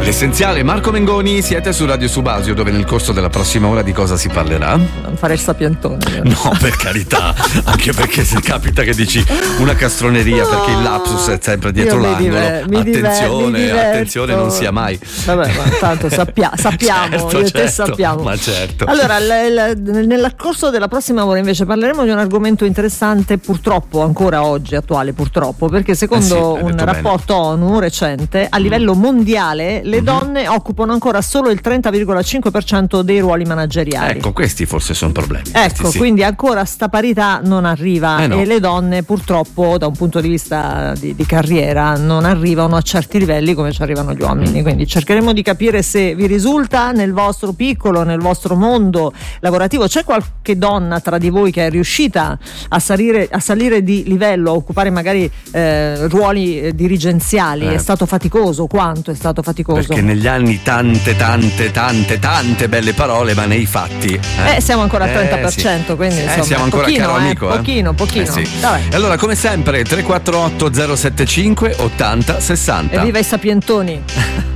L'essenziale, Marco Mengoni, siete su Radio Subasio, dove nel corso della prossima ora di cosa si parlerà? Non fare il sapientone. No, per carità, anche perché se capita che dici una castroneria, perché il lapsus è sempre dietro l'angolo. Attenzione, non sia mai. Vabbè, ma tanto sappiamo, certo, io e te sappiamo. Ma certo. Allora, nel corso della prossima ora invece parleremo di un argomento interessante, purtroppo ancora oggi attuale, purtroppo, perché secondo un rapporto ONU recente, a livello mondiale le donne occupano ancora solo il 30,5% dei ruoli manageriali. Ecco, questi forse sono problemi. Ecco, sì. Quindi ancora sta parità non arriva, no. E le donne purtroppo da un punto di vista di carriera non arrivano a certi livelli come ci arrivano gli uomini. Quindi cercheremo di capire se vi risulta nel vostro piccolo, nel vostro mondo lavorativo, c'è qualche donna tra di voi che è riuscita a salire di livello, a occupare magari ruoli dirigenziali. È stato faticoso? Quanto è stato faticoso? Perché negli anni tante belle parole, ma nei fatti siamo ancora al 30%, sì. Quindi insomma siamo ancora pochino, caro amico, pochino. Sì. E allora, come sempre, 348 075 80 60. Evviva i sapientoni.